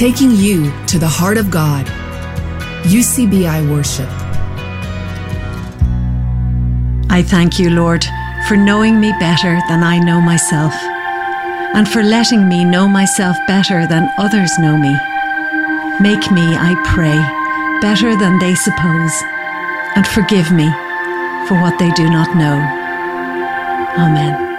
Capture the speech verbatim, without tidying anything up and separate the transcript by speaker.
Speaker 1: taking you to the heart of God. U C B I Worship.
Speaker 2: I thank you, Lord, for knowing me better than I know myself, and for letting me know myself better than others know me. Make me, I pray, better than they suppose, and forgive me for what they do not know. Amen.